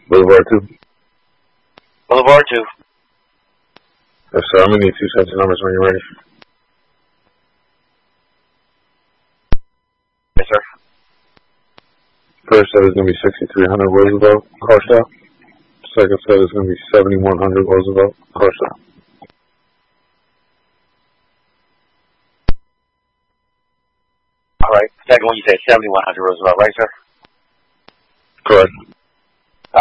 Boulevard 2. Boulevard 2. Yes, sir. I'm going to need 2 sets of numbers when you're ready. Yes, sir. First set is going to be 6300 Roosevelt, car stop. Second set is going to be 7100 Roosevelt, car stop. All right. Second one, you said 7100 Roosevelt, right, sir? Correct.